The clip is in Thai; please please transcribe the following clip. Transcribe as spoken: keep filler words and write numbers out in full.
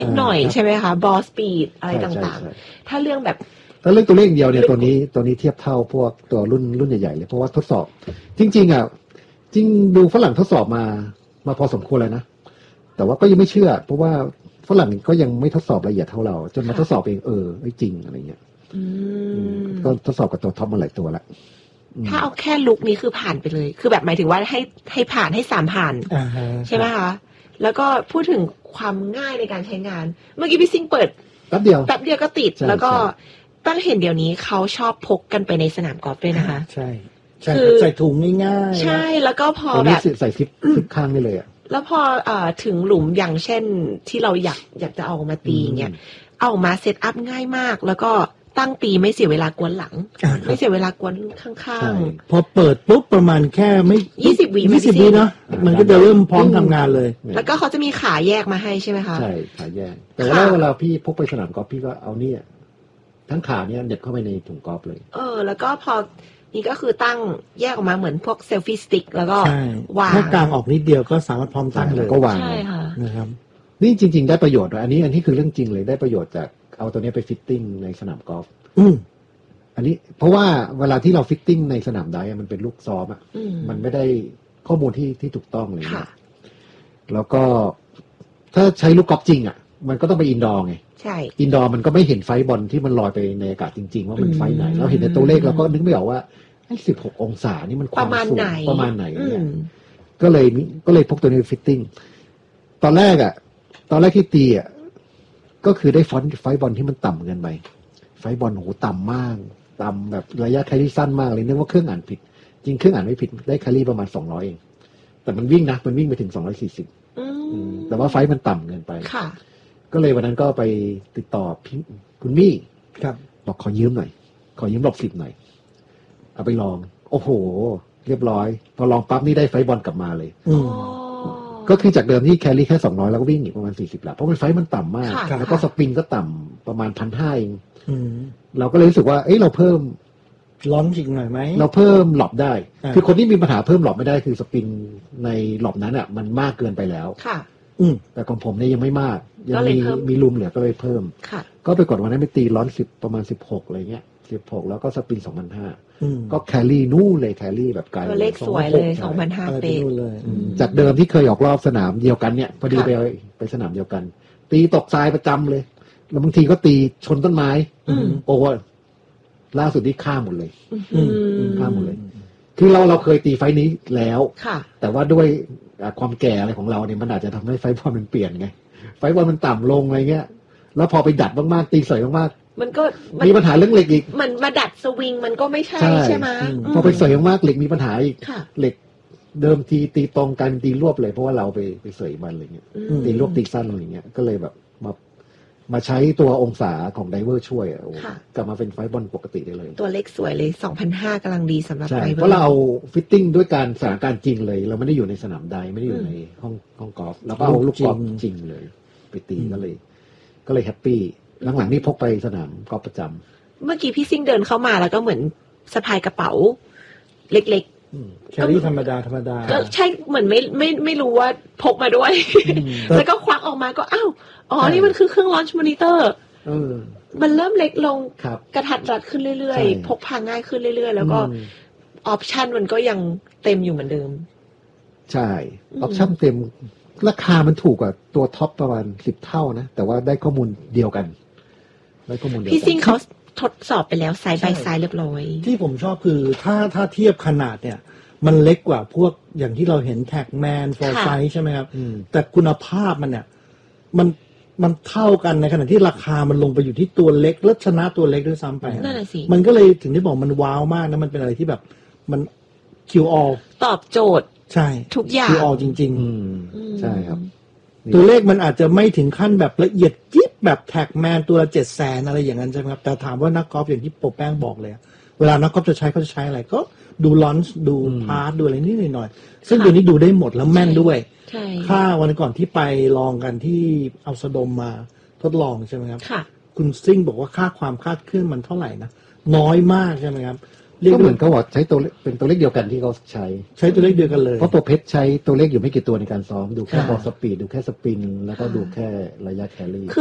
หน่อยใช่ไหมคะบอสปีดอะไรต่างๆถ้าเรื่องแบบถ้าเรื่องตัวเลขเดียวเนี่ยตัวนี้ตัวนี้เทียบเท่าพวกตัวรุ่นรุ่นใหญ่ๆเลยเพราะว่าทดสอบจริงๆอ่ะจริงดูฝรั่งทดสอบมามาพอสมควรเลยนะแต่ว่าก็ยังไม่เชื่อเพราะว่าฝรั่งก็ยังไม่ทดสอบละเอียดเท่าเราจนมาทดสอบเองเออไม่จริงอะไรเงี้ยก็ทดสอบกับตัวท็อปมาหลายตัวแล้วถ้าเอาแค่ลุคนี้คือผ่านไปเลยคือแบบหมายถึงว่าให้ให้ผ่านให้สามผ่านใช่ไหมคะแล้วก็พูดถึงความง่ายในการใช้งานเมื่อกี้พี่ซิงเปิดแป๊บเดียวแป๊บเดียวก็ติดแล้วก็ตั้งเห็นเดี๋ยวนี้เขาชอบพกกันไปในสนามกอล์ฟด้วยนะคะใช่คือใส่ถุงง่ายๆใช่แล้วก็พอแบบใส่ซิปซิปข้างได้เลยอ่ะแล้วพอเอ่อถึงหลุมอย่างเช่นที่เราอยากอยากจะเอามาตีเงี้ยเอามาเซตอัพง่ายมากแล้วก็ตั้งตีไม่เสียเวลากวนหลังไม่เสียเวลากวนข้างๆพอเปิดปุ๊บประมาณแค่ไม่ยี่สิบวิยี่สิบวิเนาะมันก็จะเริ่มพร้อมทำงานเลยแล้วก็เขาจะมีขาแยกมาให้ใช่ไหมคะใช่ขาแยกแต่ว่าเวลาพี่พกไปสนามกอล์ฟพี่ก็เอาเนี่ยทั้งขาเนี่ยเด็ดเข้าไปในถุงกอล์ฟเลยเออแล้วก็พอนี่ก็คือตั้งแยกออกมาเหมือนพวกเซลฟี่สติ๊กแล้วก็วางแค่กลางออกนิดเดียวก็สามารถพร้อมตั้งเลยก็วางใช่ค่ะนะครับนี่จริงๆได้ประโยชน์อันนี้อันนี้คือเรื่องจริงเลยได้ประโยชน์จากเอาตัวนี้ไปฟิตติ้งในสนามกอล์ฟอืมอันนี้เพราะว่าเวลาที่เราฟิตติ้งในสนามไดมันเป็นลูกซ้อมอ่ะมันไม่ได้ข้อมูลที่ที่ถูกต้องเลยนะแล้วก็ถ้าใช้ลูกกอล์ฟจริงอ่ะมันก็ต้องไปอินดอร์ไงใช่อินดอร์มันก็ไม่เห็นไฟบอลที่มันลอยไปในอากาศจริงๆว่ามันไฟไหนเราเห็นในตัวเลขเราก็นึกไม่ออกว่าไอ้สิบหกองศานี่มันความสูงประมาณไหนเนี่ยก็เลยก็เลยพกตัวนี้ฟิตติ้งตอนแรกอ่ะตอนแรกที่ตีอ่ะก็คือได้ฟอนต์ไฟบอลที่มันต่ำเกินไปไฟบอลโหต่ำมากต่ำแบบระยะแครี่สั้นมากเลยนึกว่าเครื่องอ่านผิดจริงเครื่องอ่านไม่ผิดได้แครี่ประมาณสองร้อยเองแต่มันวิ่งนะมันวิ่งไปถึงสองร้อยสี่สิบแต่ว่าไฟมันต่ำเกินไปก็เลยวันนั้นก็ไปติดต่อพี่คุณมี่ครับบอกขอยืมหน่อยขอยืมหลบสิบหน่อยเอาไปลองโอ้โหเรียบร้อยพอลองปั๊บนี่ได้ไฟบอลกลับมาเลยก็คือจากเดิมที่แครี่แค่สองร้อยแล้วก็วิ่งอีกประมาณสี่สิบแล้วเพราะมันไฟมันต่ำมากแล้วก็สปริงก็ต่ำประมาณพันห้าเองเราก็เลยรู้สึกว่าเอ้ยเราเพิ่มร้อนจริงหน่อยไหมเราเพิ่มหลบได้คือคนที่มีปัญหาเพิ่มหลบไม่ได้คือสปริงในหลบนั้นอ่ะมันมากเกินไปแล้วค่ะอืมแต่ของผมเนี่ยยังไม่มากยังมีมีรูมเหลือก็เลยเพิ่มก็ไปกดวันนั้นไปตีร้อนสิบประมาณสิบหกอะไรเงี้ยสิบหกแล้วก็สปริงสองพันห้าก็แครี่นู่นเลยแครี่แบบไกลเลขสวยเลยสองพันห้าเป๊ะจากเดิมที่เคยออกรอบสนามเดียวกันเนี่ยพอดีไปไปสนามเดียวกันตีตกทรายประจำเลยแล้วบางทีก็ตีชนต้นไม้โอ้ล่าสุดที่ข้ามหมดเลยข้ามหมดเลยคือเราเราเคยตีไฟนี้แล้วแต่ว่าด้วยความแก่อะไรของเราเนี่ยมันอาจจะทำให้ไฟบอลมันเปลี่ยนไงไฟบอลมันต่ำลงอะไรเงี้ยแล้วพอไปดัดมากๆตีสวยมากๆมันก็มีปัญหาเรื่องเหล็กอีกมันมาดัดสวิงมันก็ไม่ใช่ใช่ไหมพอไปสวยมากๆเหล็กมีปัญหาอีกเหล็กเดิมทีตีตรงกันตีรวบเลยเพราะว่าเราไปไปสวยมันอะไรเงี้ยตีรวบตีสั้นอะไรเงี้ยก็เลยแบบมามาใช้ตัวองศาของไดเวอร์ช่วยอ่ะกลับมาเป็นไฟบอลปกติได้เลยตัวเล็กสวยเลย สองพันห้าร้อย กำลังดีสำหรับไฟบอลเพราะเราเอาฟิตติ้งด้วยการสถานการณ์จริงเลยเราไม่ได้อยู่ในสนามใดไม่ได้อยู่ในห้องห้องกอล์ฟเราก็เอาลูกกอล์ฟจริงเลยไปตีก็เลยก็เลยแฮปปี้หลังๆนี่พกไปสนามกอล์ฟประจำเมื่อกี้พี่ซิ่งเดินเข้ามาแล้วก็เหมือนสะพายกระเป๋าเล็กแครี่ธรรมดาธรรมดาก็ใช่เหมือนไม่ไม่ไม่รู้ว่าพกมาด้วยแล้วก็ควักออกมาก็อ้าวอ๋อนี่มันคือเครื่องลอนช์มอนิเตอร์มันเริ่มเล็กลงกระทัดรัดขึ้นเรื่อยๆพกพาง่ายขึ้นเรื่อยๆแล้วก็ออปชันมันก็ยังเต็มอยู่เหมือนเดิมใช่ออปชันเต็มราคามันถูกกว่าตัวท็อปประมาณสิบเท่านะแต่ว่าได้ข้อมูลเดียวกันได้ข้อมูลเดียวกันพี่ซิ่งเขาทดสอบไปแล้วไซด์บายไซด์เรียบร้อยที่ผมชอบคือถ้าถ้าเทียบขนาดเนี่ยมันเล็กกว่าพวกอย่างที่เราเห็นแท็กแมนฟอร์ไซส์ใช่ไหมครับแต่คุณภาพมันเนี่ยมันมันเท่ากันในขณะที่ราคามันลงไปอยู่ที่ตัวเล็กและชนะตัวเล็กด้วยซ้ำไปนั่นแหละสิมันก็เลยถึงได้บอกมันว้าวมากนะมันเป็นอะไรที่แบบมัน คิว ออลตอบโจทย์ใช่ทุกอย่างคิว ออล จริงๆใช่ครับตัวเลขมันอาจจะไม่ถึงขั้นแบบละเอียดยิบแบบแท็กแมนตัวละเจ็ดแสนอะไรอย่างนั้นใช่ไหมครับแต่ถามว่านักกอล์ฟอย่างที่โปรแป้งบอกเลยเวลานักกอล์ฟจะใช้เขาจะใช้อะไรก็ดูลอนส์ดูพาสดูอะไรนิดหน่อยซึ่งตัวนี้ดูได้หมดแล้วแม่นด้วยค่าวันก่อนที่ไปลองกันที่เอาสะดมมาทดลองใช่ไหมครับคุณซิ่งบอกว่าค่าความคาดเคลื่อนมันเท่าไหร่นะน้อยมากใช่ไหมครับก็เหมือนเขาบอกใช้ตัวเป็นตัวเลขเดียวกันที่เขาใช้ใช้ตัวเลขเดียวกันเลยเพราะตัวเพชรใช้ตัวเลขอยู่ไม่กี่ตัวในการซ้อมดูแค่บอลสปีดดูแค่สปินแล้วก็ดูแค่ระยะแครี่